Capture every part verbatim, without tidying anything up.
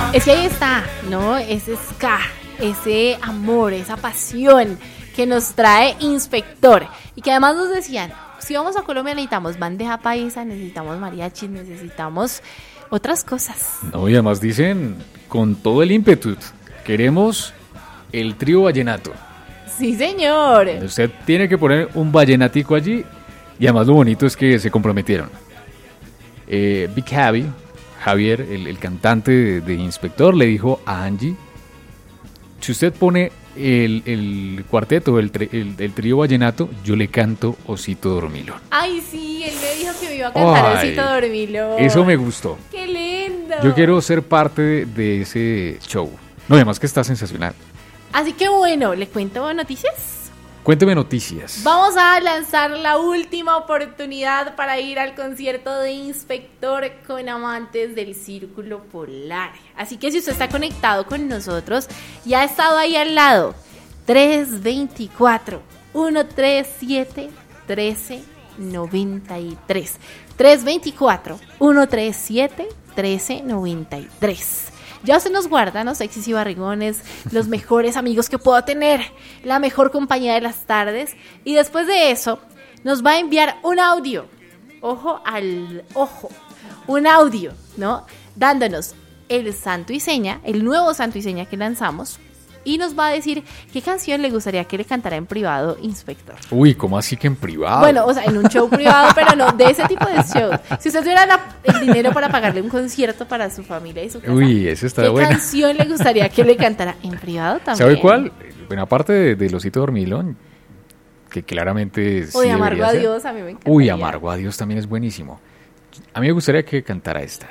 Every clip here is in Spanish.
Es que ahí está, ¿no? Ese ska, ese amor, esa pasión que nos trae Inspector. Y que además nos decían, si vamos a Colombia necesitamos bandeja paisa, necesitamos mariachis, necesitamos otras cosas. No, y además dicen con todo el ímpetu, queremos el trío vallenato. Sí, señor. Usted tiene que poner un vallenatico allí y además lo bonito es que se comprometieron. Eh, Big Javi, Javier, el, el cantante de, de Inspector, le dijo a Angie, si usted pone el, el cuarteto, el, el, el trío vallenato, yo le canto Osito Dormilón. Ay, sí, él me dijo que me iba a cantar Ay, Osito Dormilón. Eso me gustó. ¡Qué lindo! Yo quiero ser parte de, de ese show. No, además que está sensacional. Así que bueno, ¿le cuento noticias? Cuénteme noticias. Vamos a lanzar la última oportunidad para ir al concierto de Inspector con amantes del Círculo Polar. Así que si usted está conectado con nosotros y ha estado ahí al lado, tres dos cuatro, uno tres siete, uno tres nueve tres. tres dos cuatro, uno tres siete, uno tres nueve tres. Ya usted nos guarda, ¿no? Sexys y barrigones, los mejores amigos que puedo tener, la mejor compañía de las tardes. Y después de eso, nos va a enviar un audio. Ojo al ojo. Un audio, ¿no? Dándonos el santo y seña, el nuevo santo y seña que lanzamos. Y nos va a decir qué canción le gustaría que le cantara en privado Inspector. Uy, ¿cómo así que en privado? Bueno, o sea, en un show privado, pero no de ese tipo de show. Si usted tuviera la, el dinero para pagarle un concierto para su familia y su casa, uy, eso está ¿qué bueno. canción le gustaría que le cantara en privado también? ¿Sabe cuál? Bueno, aparte de, de Osito Dormilón, que claramente O sí de Amargo debería ser. Adiós, a mí me encanta. Uy, Amargo Adiós también es buenísimo. A mí me gustaría que cantara esta.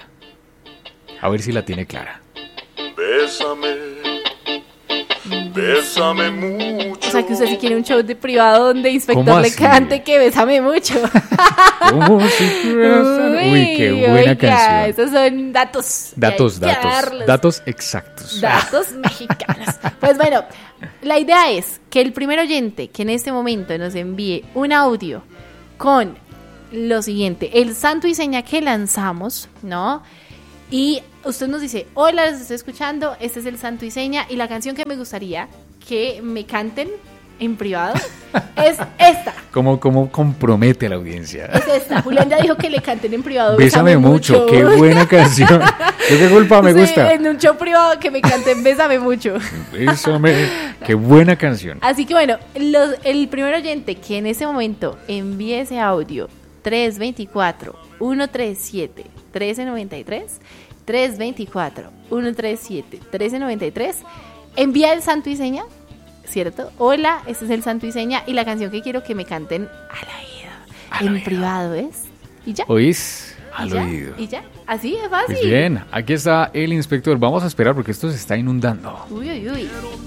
A ver si la tiene clara. Bésame, bésame mucho. O sea, que usted si quiere un show de privado donde Inspector ¿Cómo le así? cante que bésame mucho. ¿Cómo si fueras- Uy, qué buena oiga, canción. Esos son datos. Datos, y hay que datos, darlos. datos exactos. Datos mexicanos. Pues bueno, la idea es que el primer oyente que en este momento nos envíe un audio con lo siguiente, el santo y seña que lanzamos, ¿no? Y usted nos dice, hola, les estoy escuchando, este es el santo y seña y la canción que me gustaría que me canten en privado es esta. ¿Cómo, cómo compromete a la audiencia? Es esta. Julián ya dijo que le canten en privado. Bésame mucho, qué buena canción. ¿Yo qué culpa me Sí, gusta? en un show privado que me canten Bésame mucho. Bésame, qué buena canción. Así que bueno, los, el primer oyente que en ese momento envíe ese audio tres dos cuatro, uno tres siete, uno tres nueve tres, tres dos cuatro, uno tres siete, uno tres nueve tres, envía el santo y seña, ¿cierto? Hola, este es el santo y seña y la canción que quiero que me canten al oído, Al en oído. privado es, y ya. ¿Oís? ¿Y Al ya? oído. Y ya, así de fácil. Pues bien, aquí está el Inspector. Vamos a esperar porque esto se está inundando. Uy, uy, uy.